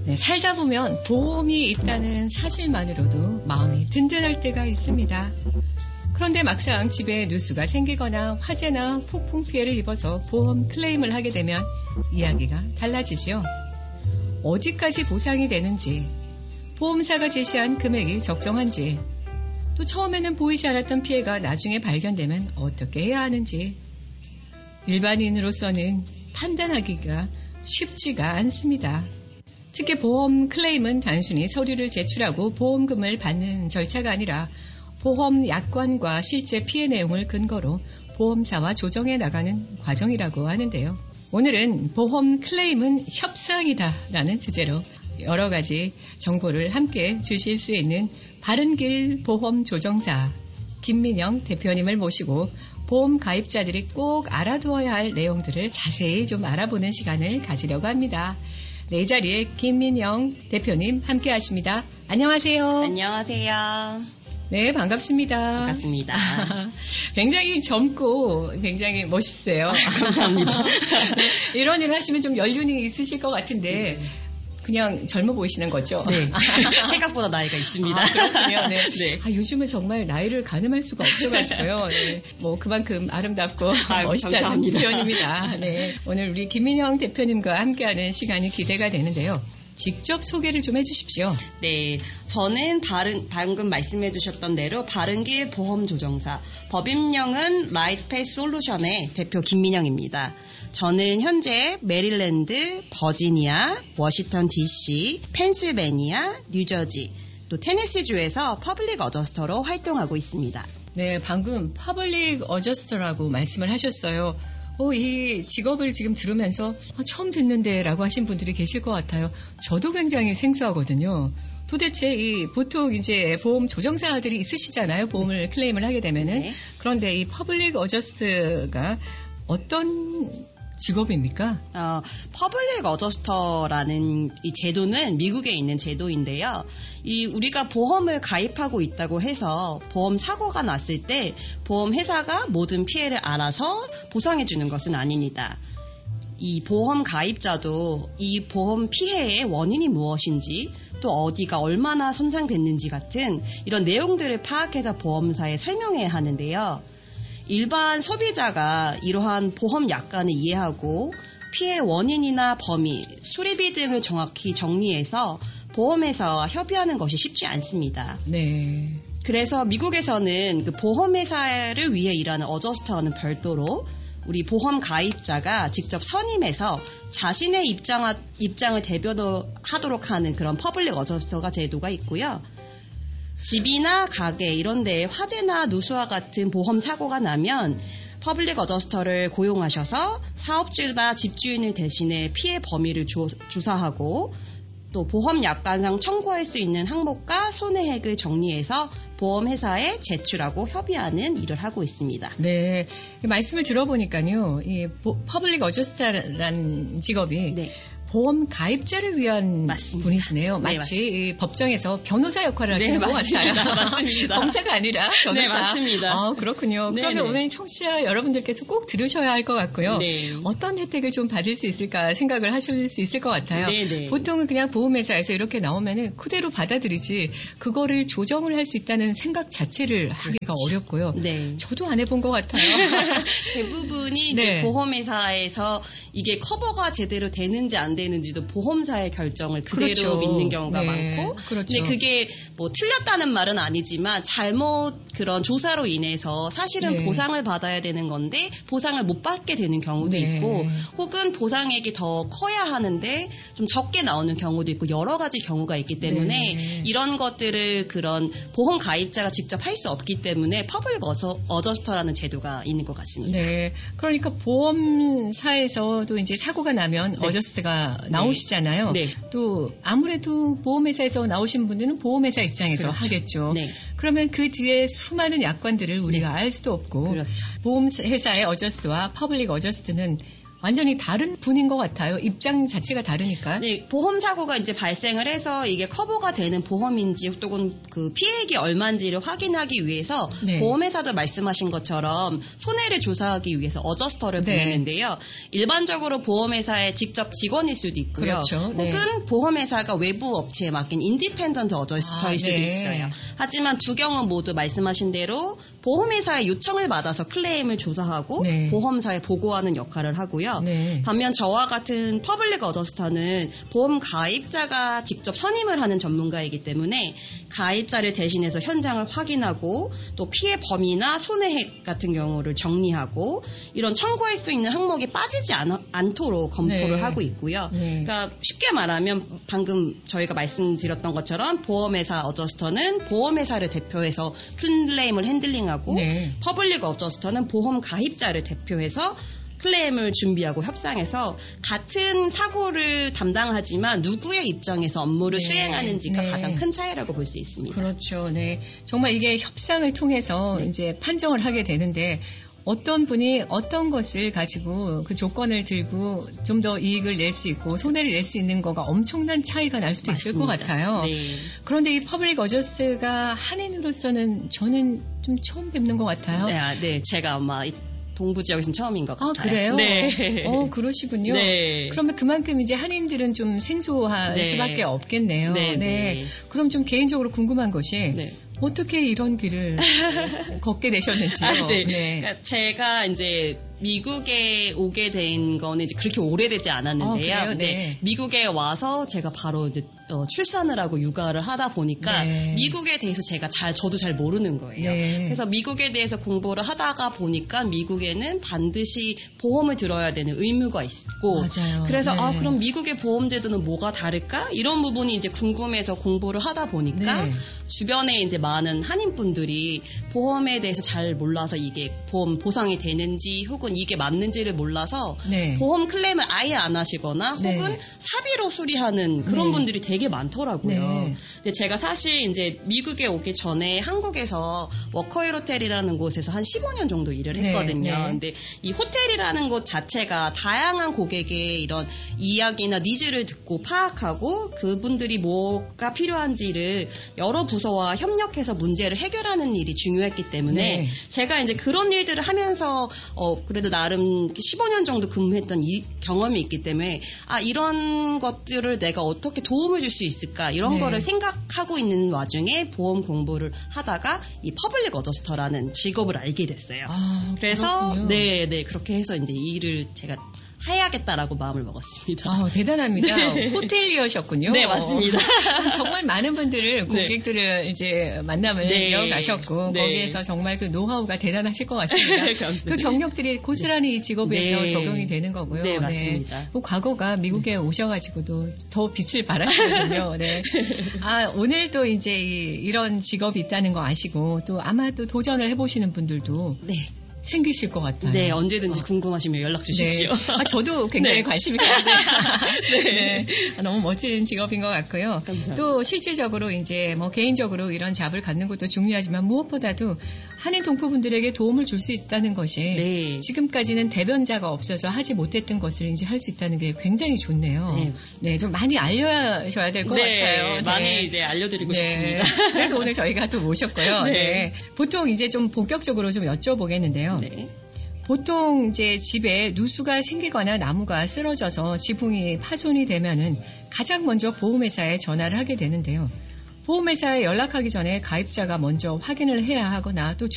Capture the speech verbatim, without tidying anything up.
네, 살다 보면 보험이 있다는 사실만으로도 마음이 든든할 때가 있습니다. 그런데 막상 집에 누수가 생기거나 화재나 폭풍 피해를 입어서 보험 클레임을 하게 되면 이야기가 달라지죠. 어디까지 보상이 되는지, 보험사가 제시한 금액이 적정한지, 또 처음에는 보이지 않았던 피해가 나중에 발견되면 어떻게 해야 하는지 일반인으로서는 판단하기가 쉽지가 않습니다. 특히 보험 클레임은 단순히 서류를 제출하고 보험금을 받는 절차가 아니라 보험 약관과 실제 피해 내용을 근거로 보험사와 조정해 나가는 과정이라고 하는데요. 오늘은 보험 클레임은 협상이다라는 주제로 여러 가지 정보를 함께 주실 수 있는 바른길 보험조정사 김민영 대표님을 모시고 보험 가입자들이 꼭 알아두어야 할 내용들을 자세히 좀 알아보는 시간을 가지려고 합니다. 네, 이 자리에 김민영 대표님 함께 하십니다. 안녕하세요. 안녕하세요. 네, 반갑습니다. 반갑습니다. 굉장히 젊고 굉장히 멋있어요. 감사합니다. 네, 이런 일을 하시면 좀 연륜이 있으실 것 같은데 그냥 젊어 보이시는 거죠? 네. 생각보다 나이가 있습니다. 아, 그렇군요. 네. 네. 아, 요즘은 정말 나이를 가늠할 수가 없어가지고요. 네. 뭐 그만큼 아름답고 아유, 멋있다는 감사합니다. 표현입니다. 네. 오늘 우리 김민영 대표님과 함께하는 시간이 기대가 되는데요. 직접 소개를 좀 해주십시오. 네, 저는 바른, 방금 말씀해 주셨던 대로 바른길 보험조정사, 법인명은 라이트패스 솔루션의 대표 김민영입니다. 저는 현재 메릴랜드, 버지니아, 워싱턴 디씨, 펜실베니아, 뉴저지, 또 테네시주에서 퍼블릭 어저스터로 활동하고 있습니다. 네, 방금 퍼블릭 어저스터라고 말씀을 하셨어요. 어, 이 직업을 지금 들으면서 어, 처음 듣는데 라고 하신 분들이 계실 것 같아요. 저도 굉장히 생소하거든요. 도대체 이 보통 이제 보험 조정사들이 있으시잖아요. 보험을 네. 클레임을 하게 되면은. 네. 그런데 이 퍼블릭 어저스트가 어떤 직업입니까? 어, 퍼블릭 어저스터라는 이 제도는 미국에 있는 제도인데요. 이 우리가 보험을 가입하고 있다고 해서 보험 사고가 났을 때 보험 회사가 모든 피해를 알아서 보상해 주는 것은 아닙니다. 이 보험 가입자도 이 보험 피해의 원인이 무엇인지 또 어디가 얼마나 손상됐는지 같은 이런 내용들을 파악해서 보험사에 설명해야 하는데요. 일반 소비자가 이러한 보험 약관을 이해하고 피해 원인이나 범위, 수리비 등을 정확히 정리해서 보험회사와 협의하는 것이 쉽지 않습니다. 네. 그래서 미국에서는 그 보험회사를 위해 일하는 어저스터는 별도로 우리 보험 가입자가 직접 선임해서 자신의 입장, 입장을 대변하도록 하는 그런 퍼블릭 어저스터가 제도가 있고요. 집이나 가게 이런 데에 화재나 누수와 같은 보험 사고가 나면 퍼블릭 어저스터를 고용하셔서 사업주나 집주인을 대신해 피해 범위를 조, 조사하고 또 보험 약관상 청구할 수 있는 항목과 손해액을 정리해서 보험회사에 제출하고 협의하는 일을 하고 있습니다. 네, 말씀을 들어보니까요, 이 퍼블릭 어저스터라는 직업이 네. 보험 가입자를 위한 맞습니다. 분이시네요. 마치 네, 법정에서 변호사 역할을 하시는 네, 것 같아요. 맞습니다. 검사가 아니라 변호사. 네, 맞습니다. 아, 그렇군요. 네, 그러면 네. 오늘 청취자 여러분들께서 꼭 들으셔야 할 것 같고요. 네. 어떤 혜택을 좀 받을 수 있을까 생각을 하실 수 있을 것 같아요. 네, 네. 보통은 그냥 보험회사에서 이렇게 나오면은 그대로 받아들이지 그거를 조정을 할 수 있다는 생각 자체를 하기가 그렇죠. 어렵고요. 네. 저도 안 해본 것 같아요. 대부분이 네. 이제 보험회사에서 이게 커버가 제대로 되는지 안 되는지도 보험사의 결정을 그대로 그렇죠. 믿는 경우가 네. 많고 그렇죠. 근데 그게 뭐 틀렸다는 말은 아니지만 잘못 그런 조사로 인해서 사실은 네. 보상을 받아야 되는 건데 보상을 못 받게 되는 경우도 네. 있고 혹은 보상액이 더 커야 하는데 좀 적게 나오는 경우도 있고 여러 가지 경우가 있기 때문에 네. 이런 것들을 그런 보험 가입자가 직접 할 수 없기 때문에 퍼블릭 어저, 어저스터라는 제도가 있는 것 같습니다. 네, 그러니까 보험사에서도 이제 사고가 나면 네. 어저스트가 나오시잖아요. 네. 또 아무래도 보험회사에서 나오신 분들은 보험회사 입장에서 그렇죠. 하겠죠. 네. 그러면 그 뒤에 수많은 약관들을 우리가 네. 알 수도 없고 그렇죠. 보험회사의 어저스트와 퍼블릭 어저스트는 완전히 다른 분인 것 같아요. 입장 자체가 다르니까. 네, 보험 사고가 이제 발생을 해서 이게 커버가 되는 보험인지 또는 그 피해액이 얼마인지를 확인하기 위해서 네. 보험회사도 말씀하신 것처럼 손해를 조사하기 위해서 어저스터를 네. 보내는데요. 일반적으로 보험회사의 직접 직원일 수도 있고요. 그렇죠. 네. 혹은 보험회사가 외부 업체에 맡긴 인디펜던트 어저스터일 아, 수도 네. 있어요. 하지만 두 경우 모두 말씀하신 대로 보험회사의 요청을 받아서 클레임을 조사하고 네. 보험사에 보고하는 역할을 하고요. 네. 반면 저와 같은 퍼블릭 어저스터는 보험 가입자가 직접 선임을 하는 전문가이기 때문에 가입자를 대신해서 현장을 확인하고 또 피해 범위나 손해액 같은 경우를 정리하고 이런 청구할 수 있는 항목이 빠지지 않, 않도록 검토를 네. 하고 있고요. 네. 그러니까 쉽게 말하면 방금 저희가 말씀드렸던 것처럼 보험회사 어저스터는 보험회사를 대표해서 클레임을 핸들링하고 네. 퍼블릭 어저스터는 보험 가입자를 대표해서 클레임을 준비하고 협상해서 같은 사고를 담당하지만 누구의 입장에서 업무를 네. 수행하는지가 네. 가장 큰 차이라고 볼 수 있습니다. 그렇죠. 네. 정말 이게 협상을 통해서 네. 이제 판정을 하게 되는데 어떤 분이 어떤 것을 가지고 그 조건을 들고 좀 더 이익을 낼 수 있고 손해를 낼 수 있는 거가 엄청난 차이가 날 수도 있을 것 맞습니다. 같아요. 네. 그런데 이 퍼블릭 어저스트가 한인으로서는 저는 좀 처음 뵙는 것 같아요. 네, 아, 네, 제가 아마 이 동부 지역에서는 처음인 것 아, 같아요. 그래요? 네. 어, 그러시군요. 네. 그러면 그만큼 이제 한인들은 좀 생소할 네. 수밖에 없겠네요. 네, 네. 그럼 좀 개인적으로 궁금한 것이 네. 어떻게 이런 길을 걷게 되셨는지요? 아, 네. 네. 그러니까 제가 이제 미국에 오게 된 거는 이제 그렇게 오래되지 않았는데요. 아, 그래요? 네. 미국에 와서 제가 바로 이제 어, 출산을 하고 육아를 하다 보니까 네. 미국에 대해서 제가 잘 저도 잘 모르는 거예요. 네. 그래서 미국에 대해서 공부를 하다가 보니까 미국에는 반드시 보험을 들어야 되는 의무가 있고, 맞아요. 그래서 네. 아 그럼 미국의 보험 제도는 뭐가 다를까? 이런 부분이 이제 궁금해서 공부를 하다 보니까 네. 주변에 이제 많은 한인분들이 보험에 대해서 잘 몰라서 이게 보험 보상이 되는지 혹은 이게 맞는지를 몰라서 네. 보험 클레임을 아예 안 하시거나 네. 혹은 사비로 수리하는 그런 네. 분들이 되게 많더라고요. 네. 근데 제가 사실 이제 미국에 오기 전에 한국에서 워커힐 호텔이라는 곳에서 한 십오 년 정도 일을 네. 했거든요. 네. 근데 이 호텔이라는 곳 자체가 다양한 고객의 이런 이야기나 니즈를 듣고 파악하고 그분들이 뭐가 필요한지를 여러 부서와 협력해서 문제를 해결하는 일이 중요했기 때문에 네. 제가 이제 그런 일들을 하면서 어 그래도 나름 십오 년 정도 근무했던 이, 경험이 있기 때문에 아 이런 것들을 내가 어떻게 도움을 줄 수 있을까 이런 네. 거를 생각하고 있는 와중에 보험 공부를 하다가 이 퍼블릭 어저스터라는 직업을 알게 됐어요. 아, 그래서 그렇군요. 네, 네 그렇게 해서 이제 이 일을 제가 해야겠다라고 마음을 먹었습니다. 아, 대단합니다. 네. 호텔리어셨군요. 네, 맞습니다. 정말 많은 분들을 네. 고객들을 이제 만남을 네. 이어가셨고 네. 거기에서 정말 그 노하우가 대단하실 것 같습니다. 감사합니다. 그 경력들이 고스란히 이 직업에서 네. 적용이 되는 거고요. 네, 맞습니다. 그 과거가 미국에 오셔가지고도 더 빛을 발하시거든요. 네. 아, 오늘도 이제 이, 이런 직업이 있다는 거 아시고 또 아마 또 도전을 해보시는 분들도 네. 생기실 것 같아요. 네, 언제든지 어. 궁금하시면 연락 주십시오. 네. 아, 저도 굉장히 네. 관심이 가세요. 네. 네. 아, 너무 멋진 직업인 것 같고요. 감사합니다. 또 실질적으로 이제 뭐 개인적으로 이런 잡을 갖는 것도 중요하지만 무엇보다도 한인 동포분들에게 도움을 줄 수 있다는 것이 네. 지금까지는 대변자가 없어서 하지 못했던 것을 이제 할 수 있다는 게 굉장히 좋네요. 네, 네, 좀 많이 알려셔야 될 것 네, 같아요. 많이 네, 알려드리고 네. 싶습니다. 그래서 오늘 저희가 또 모셨고요. 네. 네. 보통 이제 좀 본격적으로 좀 여쭤보겠는데요. 네. 보통 이제 집에 누수가 생기거나 나무가 쓰러져서 지붕이 파손이 되면은 가장 먼저 보험회사에 전화를 하게 되는데요. 보험회사에 연락하기 전에 가입자가 먼저 확인을 해야 하거나 또